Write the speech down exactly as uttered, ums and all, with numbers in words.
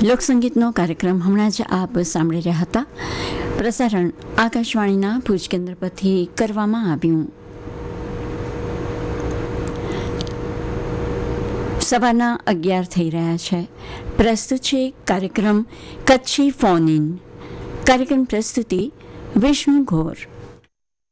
લોકસંગીતનો કાર્યક્રમ હમણાં જ આપ સાંભળી રહ્યા હતા. પ્રસારણ આકાશવાણીના ભુજ કેન્દ્ર પરથી કરવામાં આવ્યું. સવારના અગિયાર થઈ રહ્યા છે. પ્રસ્તુત છે કાર્યક્રમ કચ્છી ફોન ઇન. કાર્યક્રમ પ્રસ્તુતિ વિષ્ણુ ઘોર.